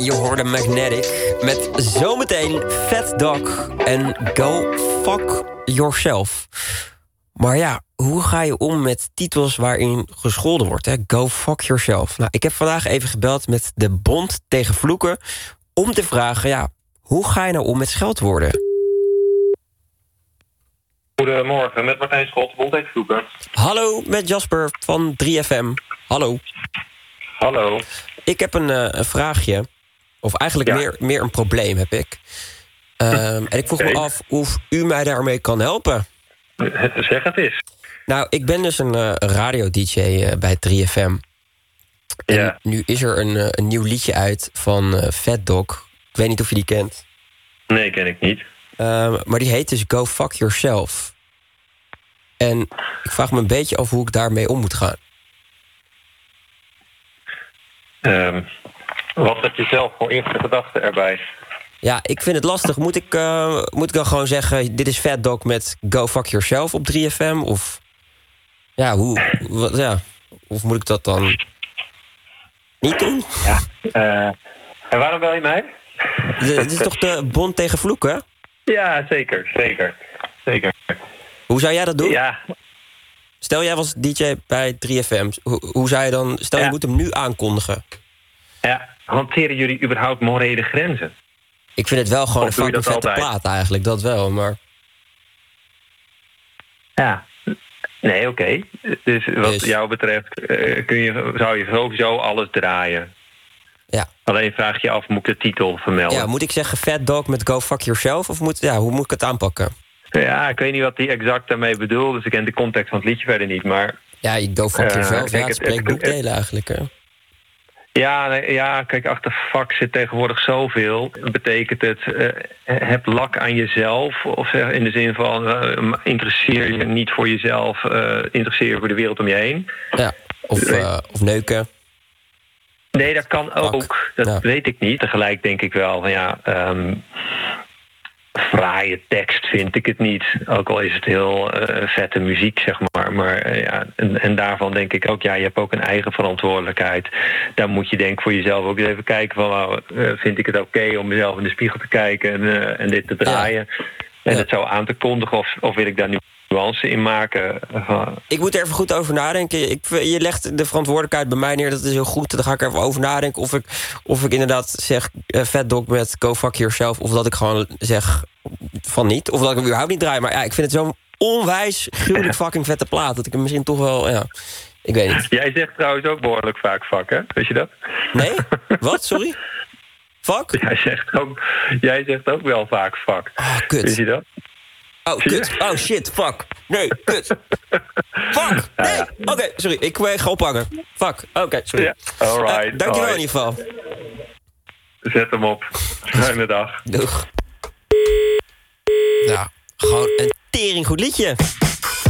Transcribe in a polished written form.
Je hoorde Magnetic met zometeen Fat Dog en Go Fuck Yourself. Maar ja, hoe ga je om met titels waarin gescholden wordt? Hè? Go Fuck Yourself. Nou, ik heb vandaag even gebeld met de Bond tegen Vloeken om te vragen, ja, hoe ga je nou om met scheldwoorden? Goedemorgen, met Martijn Schot, Bond tegen Vloeken. Hallo, met Jasper van 3FM. Hallo. Hallo. Ik heb een vraagje. Of eigenlijk meer een probleem heb ik. En ik vroeg me af of u mij daarmee kan helpen. Zeg het eens. Nou, ik ben dus een radio-dj bij 3FM. En nu is er een nieuw liedje uit van Fat Dog. Ik weet niet of je die kent. Nee, ken ik niet. Maar die heet dus Go Fuck Yourself. En ik vraag me een beetje af hoe ik daarmee om moet gaan. Wat heb je zelf voor eerste gedachten erbij? Ja, ik vind het lastig. Moet ik dan gewoon zeggen, dit is Fat Dog met Go Fuck Yourself op 3FM? Of ja, of moet ik dat dan niet doen? Ja. En waarom bel je mij? Dit is toch de Bond tegen Vloeken? Ja, zeker. Hoe zou jij dat doen? Ja. Stel, jij was DJ bij 3FM. Hoe zou je dan... Stel, je moet hem nu aankondigen. Ja, hanteren jullie überhaupt morele grenzen? Ik vind het wel gewoon een fucking vette plaat eigenlijk, dat wel, maar... Ja, nee, oké. Dus wat jou betreft zou je sowieso alles draaien. Ja. Alleen vraag je af, moet ik de titel vermelden? Ja, moet ik zeggen Fat Dog met Go Fuck Yourself? Of hoe moet ik het aanpakken? Ja, ik weet niet wat hij exact daarmee bedoelt, dus ik ken de context van het liedje verder niet, maar... Ja, Go Fuck Yourself, het spreekt boekdelen eigenlijk, hè? Ja, kijk, achter fuck zit tegenwoordig zoveel. Betekent het, heb lak aan jezelf? Of zeg in de zin van, interesseer je niet voor jezelf, interesseer je voor de wereld om je heen? Ja, of neuken. Nee, dat kan ook. Dat weet ik niet. Tegelijk denk ik wel van fraaie tekst vind ik het niet. Ook al is het heel vette muziek, zeg maar. Maar en daarvan denk ik ook, je hebt ook een eigen verantwoordelijkheid. Daar moet je denk ik voor jezelf ook eens even kijken van, vind ik het oké om mezelf in de spiegel te kijken en dit te draaien? Ja. En het zo aan te kondigen of wil ik daar nu nuance in maken? Ik moet er even goed over nadenken. Je legt de verantwoordelijkheid bij mij neer, dat is heel goed. Dan ga ik er even over nadenken of ik inderdaad zeg Fat Dog met Go Fuck Yourself, of dat ik gewoon zeg van niet. Of dat ik hem überhaupt niet draai. Maar ja, ik vind het zo'n onwijs gruwelijk fucking vette plaat, dat ik hem misschien toch wel, ik weet niet. Jij zegt trouwens ook behoorlijk vaak fuck, hè? Weet je dat? Nee? Wat? Sorry? Fuck? Jij zegt ook wel vaak fuck. Oh, kut. Weet je dat? Oh, kut. Oh, shit. Fuck. Nee, kut. Fuck. Nee. Oké, sorry. Ik ga ophangen. Fuck. Oké, sorry. Ja, alright. Dankjewel in ieder geval. Zet hem op. Fijne dag. Doeg. Ja, gewoon een teringgoed liedje.